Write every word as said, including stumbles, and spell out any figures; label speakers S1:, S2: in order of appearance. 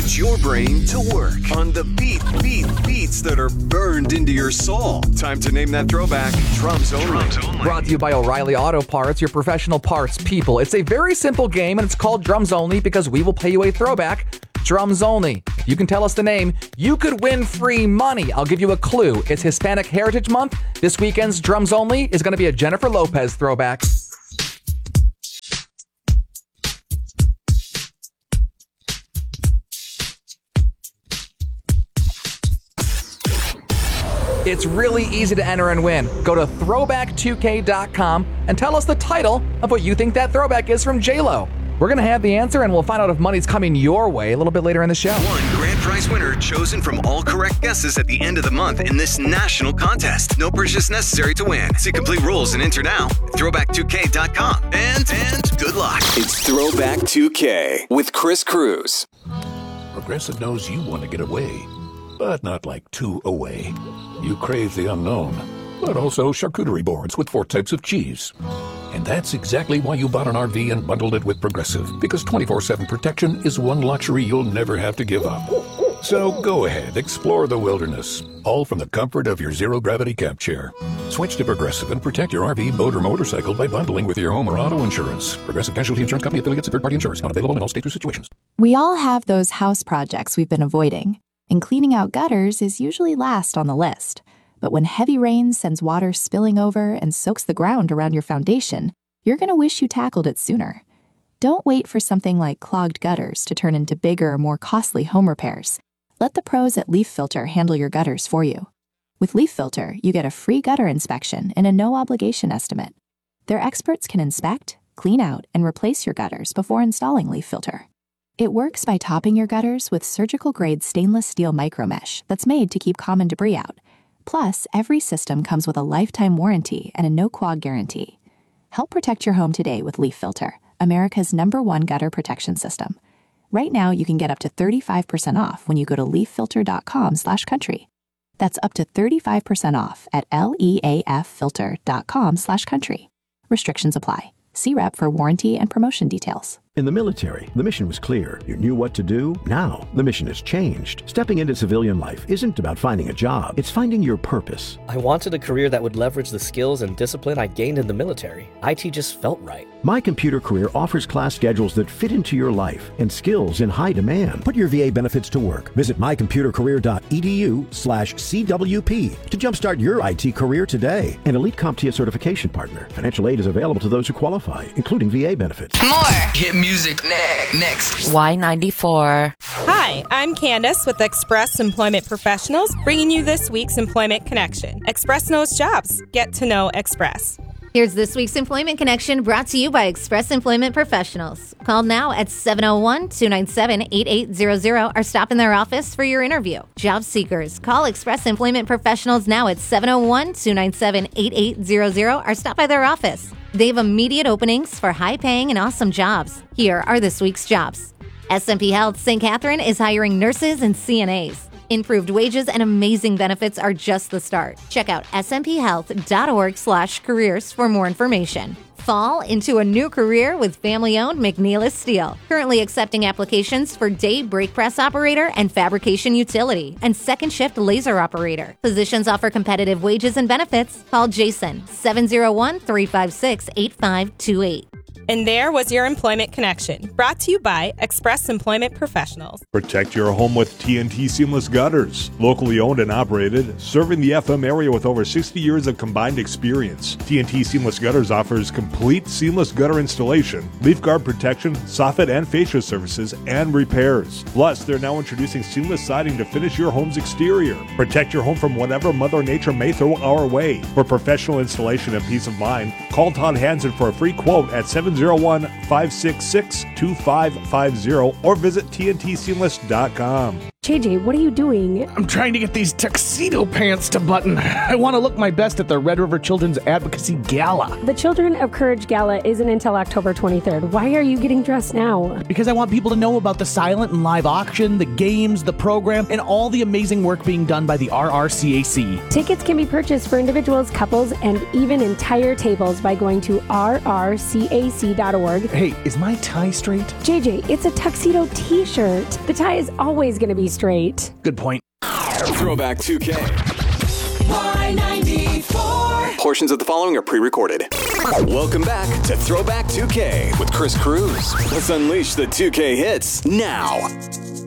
S1: Put your brain to work on the beat, beat, beats that are burned into your soul. Time to name that throwback. Drums Only. Drums Only.
S2: Brought to you by O'Reilly Auto Parts, your professional parts people. It's a very simple game, and it's called Drums Only because we will pay you a throwback. Drums Only. You can tell us the name. You could win free money. I'll give you a clue. It's Hispanic Heritage Month. This weekend's Drums Only is going to be a Jennifer Lopez throwback. It's really easy to enter and win. Go to throwback two k dot com and tell us the title of what you think that throwback is from J Lo. We're going to have the answer, and we'll find out if money's coming your way a little bit later in the show.
S1: One grand prize winner chosen from all correct guesses at the end of the month in this national contest. No purchase necessary to win. See complete rules and enter now at throwback two k dot com. And, and good luck. It's Throwback two K with Chris Cruz.
S3: Progressive knows you want to get away, but not like too away. You crave the unknown, but also charcuterie boards with four types of cheese. And that's exactly why you bought an R V and bundled it with Progressive, because twenty-four seven protection is one luxury you'll never have to give up. So go ahead, explore the wilderness, all from the comfort of your zero-gravity camp chair. Switch to Progressive and protect your R V, boat, or motorcycle by bundling with your home or auto insurance. Progressive Casualty Insurance Company affiliates and third-party insurers. Not available in all states or situations.
S4: We all have those house projects we've been avoiding, and cleaning out gutters is usually last on the list. But when heavy rain sends water spilling over and soaks the ground around your foundation, you're going to wish you tackled it sooner. Don't wait for something like clogged gutters to turn into bigger, more costly home repairs. Let the pros at Leaf Filter handle your gutters for you. With Leaf Filter, you get a free gutter inspection and a no-obligation estimate. Their experts can inspect, clean out, and replace your gutters before installing Leaf Filter. It works by topping your gutters with surgical-grade stainless steel micromesh that's made to keep common debris out. Plus, every system comes with a lifetime warranty and a no-quag guarantee. Help protect your home today with Leaf Filter, America's number one gutter protection system. Right now, you can get up to thirty-five percent off when you go to leaf filter dot com slash country. That's up to thirty-five percent off at leaf filter dot com slash country. Restrictions apply. See rep for warranty and promotion details.
S5: In the military, the mission was clear. You knew what to do. Now, the mission has changed. Stepping into civilian life isn't about finding a job. It's finding your purpose.
S6: I wanted a career that would leverage the skills and discipline I gained in the military. I T just felt right.
S5: My Computer Career offers class schedules that fit into your life and skills in high demand. Put your V A benefits to work. Visit my computer career dot e d u slash C W P to jumpstart your I T career today. An Elite CompTIA certification partner. Financial aid is available to those who qualify, including V A benefits.
S7: More hit music ne- next.
S8: Y ninety-four.
S9: Hi, I'm Candace with Express Employment Professionals, bringing you this week's Employment Connection. Express knows jobs. Get to know Express.
S10: Here's this week's Employment Connection brought to you by Express Employment Professionals. Call now at seven oh one, two nine seven, eight eight zero zero or stop in their office for your interview. Job seekers, call Express Employment Professionals now at seven oh one, two nine seven, eight eight zero zero or stop by their office. They have immediate openings for high-paying and awesome jobs. Here are this week's jobs. S and P Health Saint Catherine is hiring nurses and C N As. Improved wages and amazing benefits are just the start. Check out s m p health dot org slash careers for more information. Fall into a new career with family-owned McNeilus Steel. Currently accepting applications for day brake press operator and fabrication utility and second shift laser operator. Positions offer competitive wages and benefits. Call Jason, seven oh one, three five six, eight five two eight.
S9: And there was your Employment Connection, brought to you by Express Employment Professionals.
S11: Protect your home with T N T Seamless Gutters. Locally owned and operated, serving the F M area with over sixty years of combined experience. T N T Seamless Gutters offers complete seamless gutter installation, leaf guard protection, soffit and fascia services, and repairs. Plus, they're now introducing seamless siding to finish your home's exterior. Protect your home from whatever Mother Nature may throw our way. For professional installation and peace of mind, call Todd Hansen for a free quote at seven oh one, five six six, two five five zero or visit T N T seamless dot com.
S8: J J, what are you doing?
S12: I'm trying to get these tuxedo pants to button. I want to look my best at the Red River Children's Advocacy Gala.
S8: The Children of Courage Gala isn't until October twenty-third. Why are you getting dressed now?
S12: Because I want people to know about the silent and live auction, the games, the program, and all the amazing work being done by the R R C A C.
S8: Tickets can be purchased for individuals, couples, and even entire tables by going to r r c a c dot org.
S12: Hey, is my tie straight?
S8: J J, it's a tuxedo t-shirt. The tie is always going to be straight.
S12: Good point.
S1: Throwback two K.
S13: Y ninety-four.
S1: Portions of the following are pre-recorded. Welcome back to Throwback two K with Chris Cruz. Let's unleash the two K hits now.